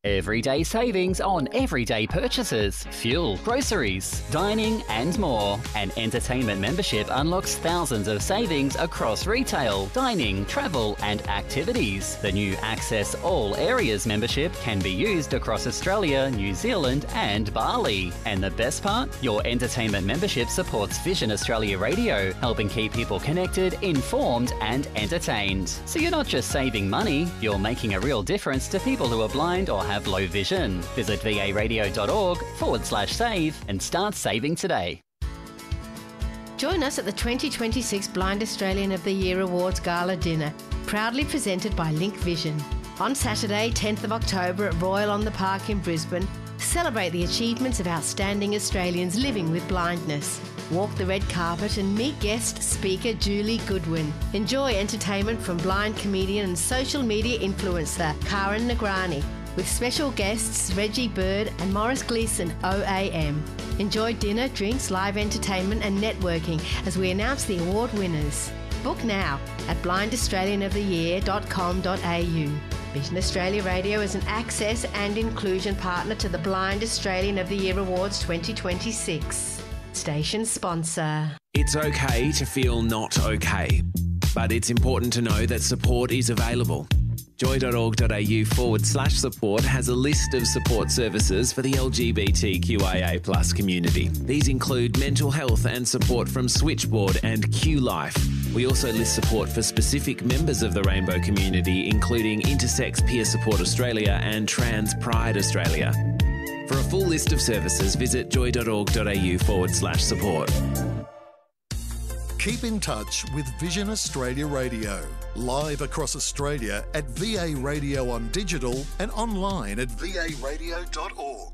Everyday savings on everyday purchases, fuel, groceries, dining and more. An entertainment membership unlocks thousands of savings across retail, dining, travel and activities. The new Access All Areas membership can be used across Australia, New Zealand and Bali. And the best part? Your entertainment membership supports Vision Australia Radio, helping keep people connected, informed and entertained. So you're not just saving money, you're making a real difference to people who are blind or have low vision. Visit varadio.org/save and start saving today. Join us at the 2026 Blind Australian of the Year Awards Gala Dinner, proudly presented by Link Vision. On Saturday, 10th of October at Royal on the Park in Brisbane, celebrate the achievements of outstanding Australians living with blindness. Walk the red carpet and meet guest speaker Julie Goodwin. Enjoy entertainment from blind comedian and social media influencer Karen Nagrani, with special guests Reggie Bird and Morris Gleeson OAM. Enjoy dinner, drinks, live entertainment and networking as we announce the award winners. Book now at blindaustralianoftheyear.com.au. Vision Australia Radio is an access and inclusion partner to the Blind Australian of the Year Awards 2026. Station sponsor. It's okay to feel not okay, but it's important to know that support is available. Joy.org.au/support has a list of support services for the LGBTQIA+ community. These include mental health and support from Switchboard and Q Life. We also list support for specific members of the rainbow community, including Intersex Peer Support Australia and Trans Pride Australia. For a full list of services, visit joy.org.au/support. Keep in touch with Vision Australia Radio, live across Australia at VA Radio on digital and online at varadio.org.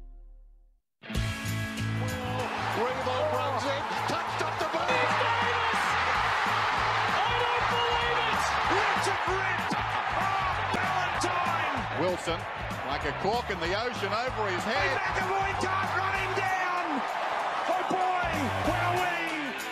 Reebok runs in, touched up the ball. I don't believe it! Richard Ritt! Oh, Ballantyne! Wilson, like a cork in the ocean over his head. McAvoy can't run him down! Oh boy, where are we?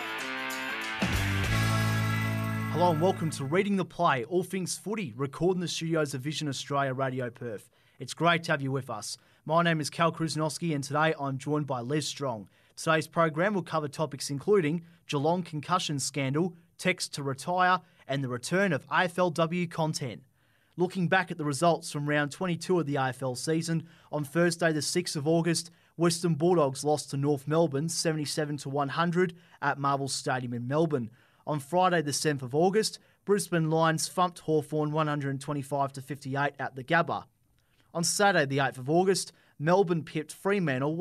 Hello and welcome to Reading the Play, all things footy, recorded in the studios of Vision Australia Radio Perth. It's great to have you with us. My name is Cal Krusnowski and today I'm joined by Les Strong. Today's program will cover topics including Geelong concussion scandal, text to retire and the return of AFLW content. Looking back at the results from round 22 of the AFL season, on Thursday the 6th of August, Western Bulldogs lost to North Melbourne 77-100 at Marvel Stadium in Melbourne. On Friday the 7th of August, Brisbane Lions thumped Hawthorn 125-58 at the Gabba. On Saturday the 8th of August, Melbourne pipped Fremantle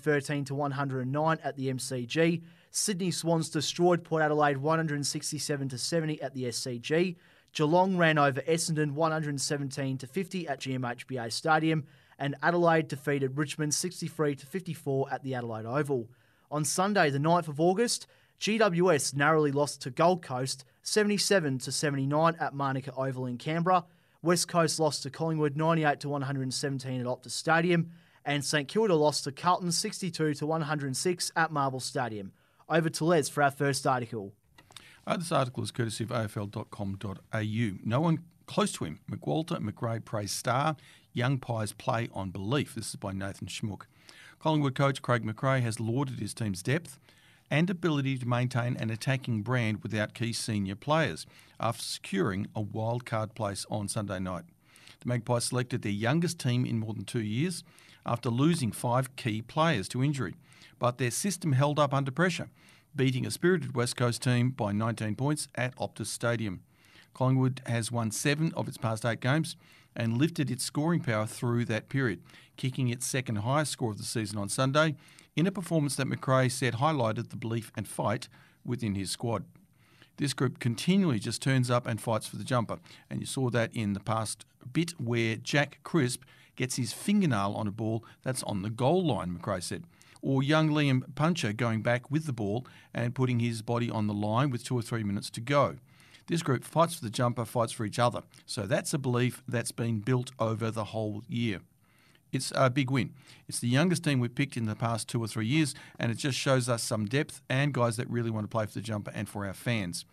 113-109 at the MCG. Sydney Swans destroyed Port Adelaide 167-70 at the SCG. Geelong ran over Essendon 117-50 at GMHBA Stadium. And Adelaide defeated Richmond 63-54 at the Adelaide Oval. On Sunday the 9th of August, GWS narrowly lost to Gold Coast 77-79 at Manuka Oval in Canberra. West Coast lost to Collingwood 98-117 at Optus Stadium. And St Kilda lost to Carlton 62-106 at Marvel Stadium. Over to Les for our first article. This article is courtesy of afl.com.au. No one close to him. McWalter and McRae praise star. Young Pies play on belief. This is by Nathan Schmuck. Collingwood coach Craig McRae has lauded his team's depth and ability to maintain an attacking brand without key senior players after securing a wildcard place on Sunday night. The Magpies selected their youngest team in more than 2 years after losing 5 key players to injury, but their system held up under pressure, beating a spirited West Coast team by 19 points at Optus Stadium. Collingwood has won 7 of its past 8 games and lifted its scoring power through that period, kicking its second highest score of the season on Sunday in a performance that McRae said highlighted the belief and fight within his squad. This group continually just turns up and fights for the jumper, and you saw that in the past bit where Jack Crisp gets his fingernail on a ball that's on the goal line, McRae said. Or young Liam Puncher going back with the ball and putting his body on the line with 2 or 3 minutes to go. This group fights for the jumper, fights for each other. So that's a belief that's been built over the whole year. It's a big win. It's the youngest team we've picked in the past 2 or 3 years, and it just shows us some depth and guys that really want to play for the jumper and for our fans.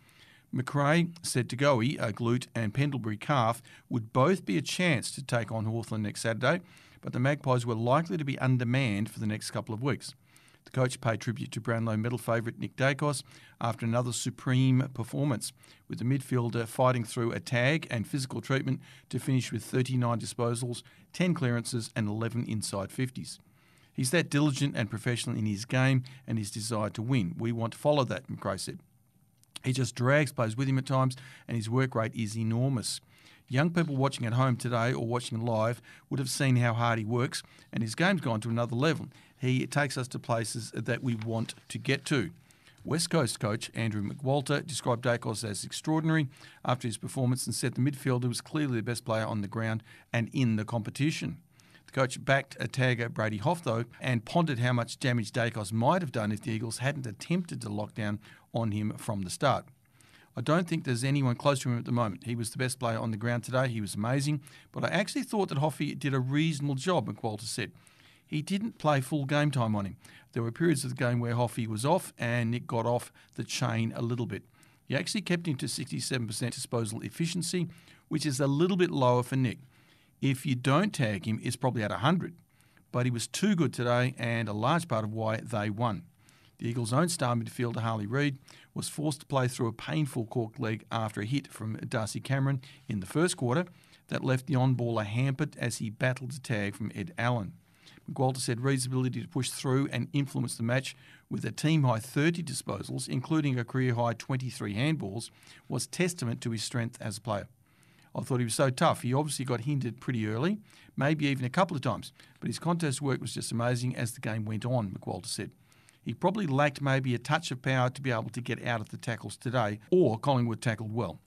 McRae said Tagoe, a glute, and Pendlebury calf would both be a chance to take on Hawthorn next Saturday, but the Magpies were likely to be undermanned for the next couple of weeks. The coach paid tribute to Brownlow medal favourite Nick Dacos after another supreme performance, with the midfielder fighting through a tag and physical treatment to finish with 39 disposals, 10 clearances and 11 inside 50s. He's that diligent and professional in his game and his desire to win. We want to follow that, McRae said. He just drags players with him at times and his work rate is enormous. Young people watching at home today or watching live would have seen how hard he works, and his game's gone to another level. He takes us to places that we want to get to. West Coast coach Andrew McWalter described Dacos as extraordinary after his performance and said the midfielder was clearly the best player on the ground and in the competition. The coach backed a tagger Brady Hoff, though, and pondered how much damage Dacos might have done if the Eagles hadn't attempted to lock down on him from the start. I don't think there's anyone close to him at the moment. He was the best player on the ground today. He was amazing. But I actually thought that Hoffy did a reasonable job, McWalter said. He didn't play full game time on him. There were periods of the game where Hoffy was off and Nick got off the chain a little bit. He actually kept him to 67% disposal efficiency, which is a little bit lower for Nick. If you don't tag him, it's probably at 100. But he was too good today and a large part of why they won. The Eagles' own star midfielder, Harley Reid, was forced to play through a painful cork leg after a hit from Darcy Cameron in the first quarter that left the on-baller hampered as he battled a tag from Ed Allen. McWalter said Reid's ability to push through and influence the match with a team-high 30 disposals, including a career-high 23 handballs, was testament to his strength as a player. I thought he was so tough. He obviously got hindered pretty early, maybe even a couple of times, but his contest work was just amazing as the game went on, McWalter said. He probably lacked maybe a touch of power to be able to get out of the tackles today, or Collingwood tackled well.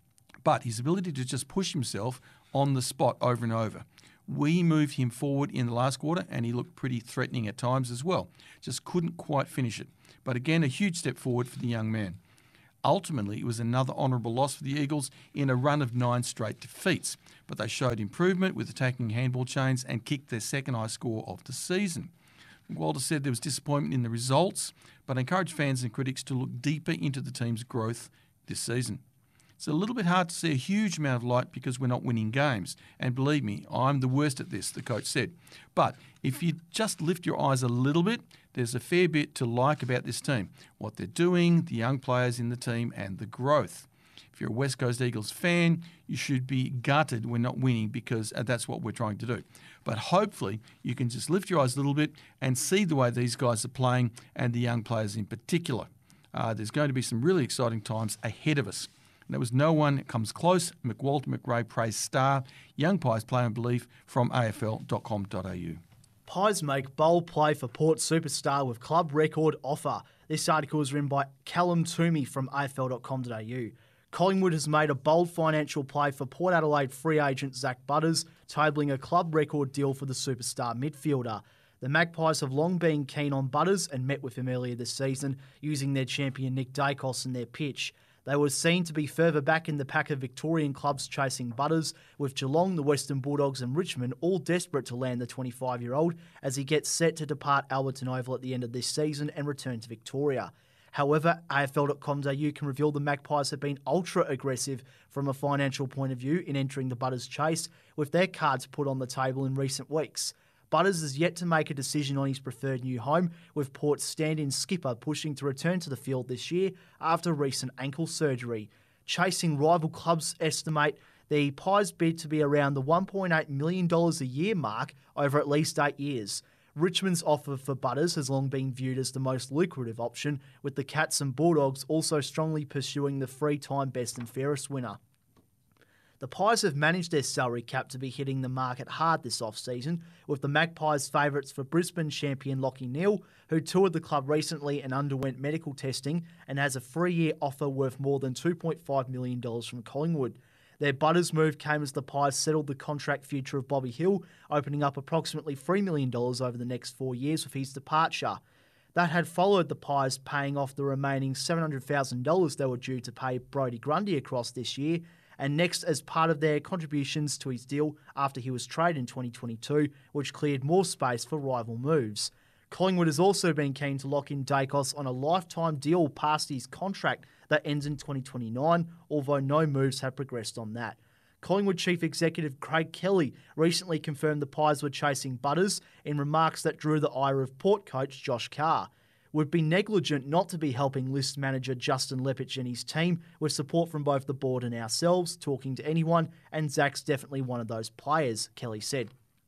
But his ability to just push himself on the spot over and over. We moved him forward in the last quarter and he looked pretty threatening at times as well. Just couldn't quite finish it. But again, a huge step forward for the young man. Ultimately, it was another honourable loss for the Eagles in a run of 9 straight defeats. But they showed improvement with attacking handball chains and kicked their second high score of the season. McWalter said there was disappointment in the results, but encouraged fans and critics to look deeper into the team's growth this season. It's a little bit hard to see a huge amount of light because we're not winning games. And believe me, I'm the worst at this, the coach said. But if you just lift your eyes a little bit, there's a fair bit to like about this team. What they're doing, the young players in the team, and the growth. If you're a West Coast Eagles fan, you should be gutted we're not winning because that's what we're trying to do. But hopefully you can just lift your eyes a little bit and see the way these guys are playing and the young players in particular. There's going to be some really exciting times ahead of us. And there was no one that comes close. McWalter McRae praised star, young Pies play and belief from afl.com.au. Pies make bold play for Port superstar with club record offer. This article is written by Callum Toomey from afl.com.au. Collingwood has made a bold financial play for Port Adelaide free agent Zach Butters, tabling a club record deal for the superstar midfielder. The Magpies have long been keen on Butters and met with him earlier this season, using their champion Nick Dacos in their pitch. They were seen to be further back in the pack of Victorian clubs chasing Butters, with Geelong, the Western Bulldogs and Richmond all desperate to land the 25-year-old as he gets set to depart Alberton Oval at the end of this season and return to Victoria. However, AFL.com.au can reveal the Magpies have been ultra-aggressive from a financial point of view in entering the Butters chase, with their cards put on the table in recent weeks. Butters has yet to make a decision on his preferred new home, with Port's stand-in skipper pushing to return to the field this year after recent ankle surgery. Chasing rival clubs estimate the Pies bid to be around the $1.8 million a year mark over at least 8 years. Richmond's offer for Butters has long been viewed as the most lucrative option, with the Cats and Bulldogs also strongly pursuing the three-time best and fairest winner. The Pies have managed their salary cap to be hitting the market hard this off-season, with the Magpies favourites for Brisbane champion Lachie Neale, who toured the club recently and underwent medical testing and has a 3-year offer worth more than $2.5 million from Collingwood. Their Butters move came as the Pies settled the contract future of Bobby Hill, opening up approximately $3 million over the next 4 years with his departure. That had followed the Pies paying off the remaining $700,000 they were due to pay Brodie Grundy across this year, and next as part of their contributions to his deal after he was traded in 2022, which cleared more space for rival moves. Collingwood has also been keen to lock in Dacos on a lifetime deal past his contract that ends in 2029, although no moves have progressed on that. Collingwood Chief Executive Craig Kelly recently confirmed the Pies were chasing Butters in remarks that drew the ire of Port coach Josh Carr. Would be negligent not to be helping list manager Justin Lepich and his team with support from both the board and ourselves, talking to anyone, and Zach's definitely one of those players, Kelly said.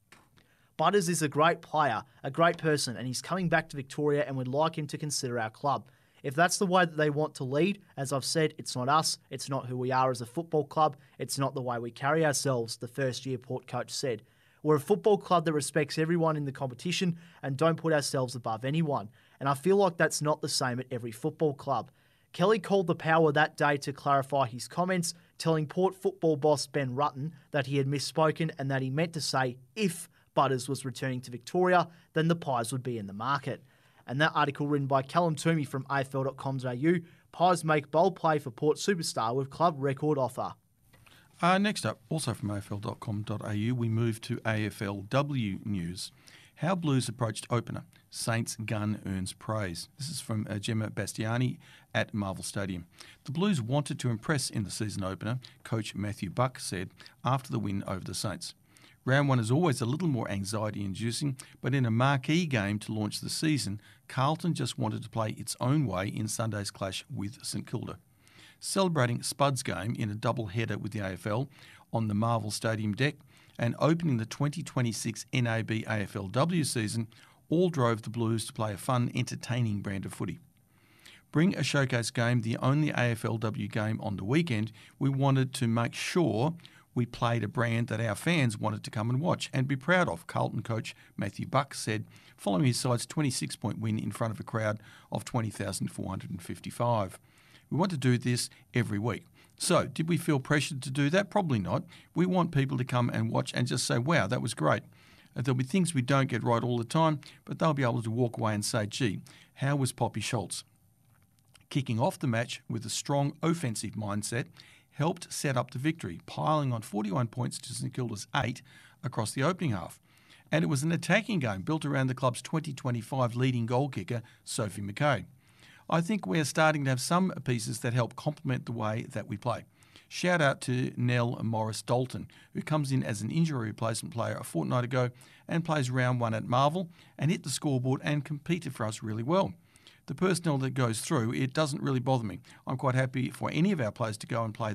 Butters is a great player, a great person, and he's coming back to Victoria and would like him to consider our club. If that's the way that they want to lead, as I've said, it's not us, it's not who we are as a football club, it's not the way we carry ourselves, the first-year Port coach said. We're a football club that respects everyone in the competition and don't put ourselves above anyone, and I feel like that's not the same at every football club. Kelly called the Power that day to clarify his comments, telling Port football boss Ben Rutten that he had misspoken and that he meant to say if Butters was returning to Victoria, then the Pies would be in the market. And that article written by Callum Toomey from afl.com.au, Pies make bold play for Port superstar with club record offer. Next up, also from afl.com.au, we move to AFLW news. How Blues approached opener. Saints gun earns praise. This is from Gemma Bastiani at Marvel Stadium. The Blues wanted to impress in the season opener, coach Matthew Buck said, after the win over the Saints. Round one is always a little more anxiety-inducing, but in a marquee game to launch the season, Carlton just wanted to play its own way in Sunday's clash with St Kilda. Celebrating Spud's game in a double-header with the AFL on the Marvel Stadium deck and opening the 2026 NAB AFLW season all drove the Blues to play a fun, entertaining brand of footy. Bring a showcase game, the only AFLW game on the weekend, we wanted to make sure we played a brand that our fans wanted to come and watch and be proud of, Carlton coach Matthew Buck said, following his side's 26-point win in front of a crowd of 20,455. We want to do this every week. So, did we feel pressured to do that? Probably not. We want people to come and watch and just say, wow, that was great. There'll be things we don't get right all the time, but they'll be able to walk away and say, gee, how was Poppy Schultz? Kicking off the match with a strong offensive mindset helped set up the victory, piling on 41 points to St Kilda's 8 across the opening half. And it was an attacking game built around the club's 2025 leading goal kicker, Sophie McKay. I think we're starting to have some pieces that help complement the way that we play. Shout out to Nell Morris-Dalton, who comes in as an injury replacement player a fortnight ago and plays round one at Marvel and hit the scoreboard and competed for us really well. The personnel that goes through, it doesn't really bother me. I'm quite happy for any of our players to go and play